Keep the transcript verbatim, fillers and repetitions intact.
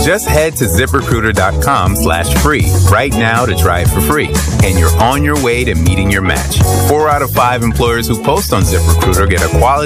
Just head to ZipRecruiter.com slash free right now to try it for free. And you're on your way to meeting your match. Four out of five employers who post on ZipRecruiter get a quality